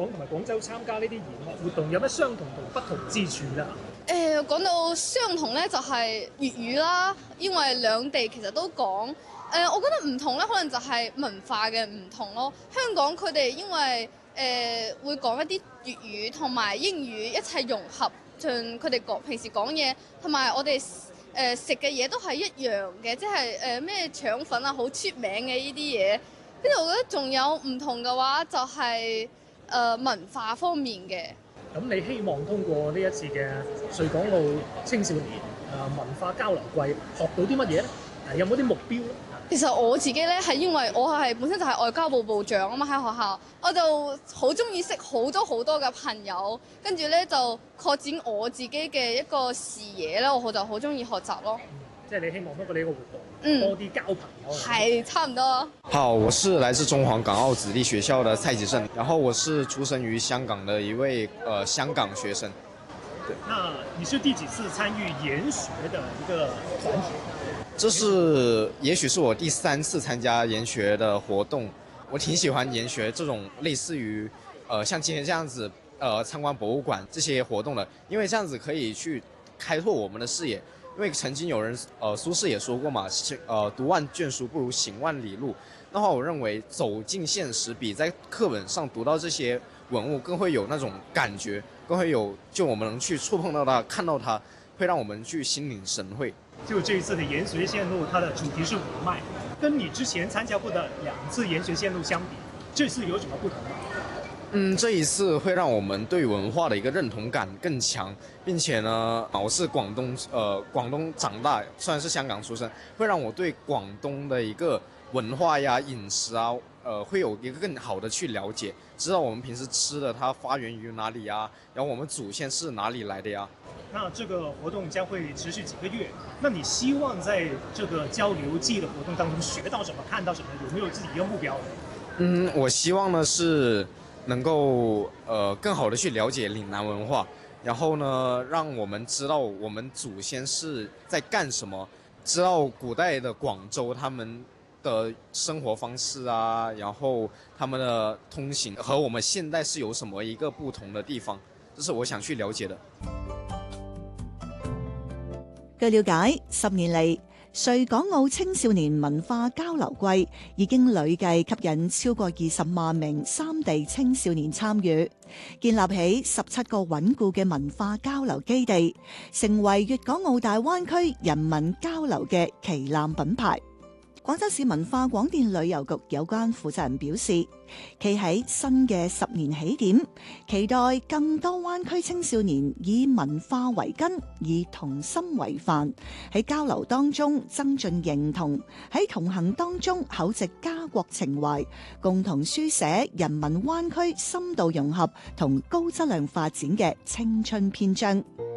港同埋廣州參加呢啲研學活動有咩相同同不同之處啦？ 講到相同咧，就係粵語啦，因為兩地其實都講。我覺得唔同咧，可能就係文化嘅唔同咯。香港佢哋因為會講一啲粵語同埋英語一齊融合，盡佢哋平時講嘢，同埋我哋食嘅嘢都係一樣嘅，即係咩腸粉啊，好出名嘅呢啲嘢。跟住我覺得仲有唔同嘅話，就係文化方面嘅。 咁你希望通過呢一次嘅穗港澳青少年文化交流季學到啲乜嘢咧？有冇啲目標咧？ 其實我自己咧係因為我係本身就係外交部部長啊嘛，喺學校我就好中意識好多嘅朋友，跟住咧就擴展我自己嘅一個視野咧，我就好中意學習咯。 即係你希望通過呢個活動多啲交朋友。 係差唔多。 好，我是來自中華港澳子弟學校的蔡吉勝，然後我是出生於香港的一位香港學生。對， 那你是第幾次參與研學的一個團體？ 這是也許是我第3次參加研學的活動，我挺喜歡研學這種類似於像今天這樣子參觀博物館這些活動的，因為這樣子可以去開拓我們的視野。因為曾經有人蘇軾也說過嘛，讀萬卷書不如行萬里路。那話我認為走進現實比在課本上讀到這些文物更會有那種感覺，更會有就我們能去觸碰到它，看到它，會讓我們去心領神會。 就這一次的研學線路，它的主題是五脈，跟你之前參加過的2次研學線路相比，這次有什麼不同嗎？ 這一次會讓我們對文化的一個認同感更強，並且呢，我是廣東長大，雖然是香港出生，會讓我對廣東的一個文化呀、飲食啊，會有一個更好的去了解，知道我們平時吃的它發源於哪裡呀，然後我們祖先是哪裡來的呀。 那這個活動將會持續幾個月，那你希望在這個交流季的活動當中學到什麼、看到什麼？有沒有自己一個目標？ 我希望呢是能夠更好的去了解嶺南文化，然後呢讓我們知道我們祖先是在幹什麼，知道古代的廣州他們的生活方式啊，然後他們的通行和我們現代是有什麼一個不同的地方，這是我想去了解的。 據了解，10年嚟，穗港澳青少年文化交流季已經累計吸引超過20萬名3地青少年參與，建立起17個穩固嘅文化交流基地，成為粵港澳大灣區人民交流嘅旗艦品牌。廣州市文化廣電旅遊局有關負責人表示，企喺新嘅10年起點，期待更多灣區青少年以文化為根，以童心為範，喺交流當中增進認同，喺同行當中厚植家國情懷，共同書寫人民灣區深度融合同高質量發展嘅青春篇章。